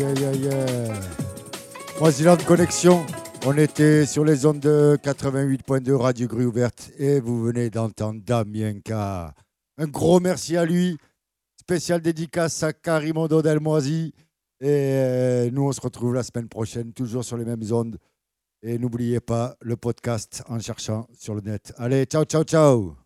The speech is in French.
Yeah, yeah. Moisiland Connexion, on était sur les ondes de 88.2 Radio Grue Ouverte et vous venez d'entendre Damien K. Un gros merci à lui, spécial dédicace à Carimondo Delmoisi. Et nous, on se retrouve la semaine prochaine, toujours sur les mêmes ondes. Et n'oubliez pas le podcast en cherchant sur le net. Allez, ciao, ciao, ciao.